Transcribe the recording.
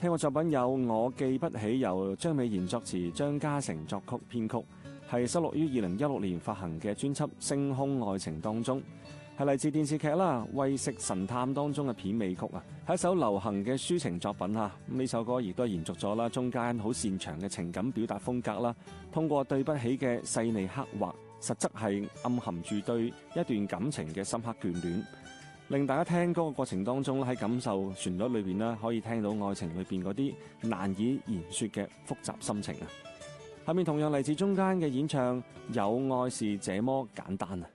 聽過作品有我記不起，由張美賢作詞，張嘉誠作曲編曲，係收錄於2016年發行嘅專輯《星空愛情》當中，係嚟自電視劇啦《為食神探》當中嘅片尾曲啊，係一首流行嘅抒情作品啊。呢首歌亦都係延續咗啦中間好擅長嘅情感表達風格啦，通過對不起嘅細膩刻畫，實質係暗含住對一段感情嘅深刻眷戀，令大家聽歌嘅過程當中喺感受旋律裏邊啦，可以聽到愛情裏邊嗰啲難以言說嘅複雜心情啊。下面同樣嚟自中間嘅演唱，有愛是這麼簡單啊。